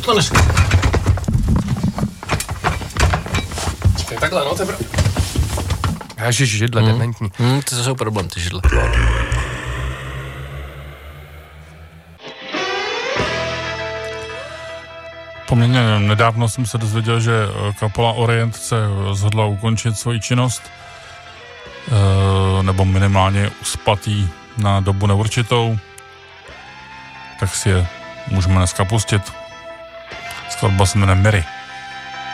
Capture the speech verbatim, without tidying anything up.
to neřekl. Čekaj, takhle, no, to je pravda. Ježiš, židle, hmm. dementní. Hmm, to jsou problém, ty židle. Poměrně nedávno jsem se dozvěděl, že kapela Orient se rozhodla ukončit svoji činnost, nebo minimálně uspatý na dobu neurčitou, tak si je můžeme dneska pustit. Skladba se jmenuje Mary.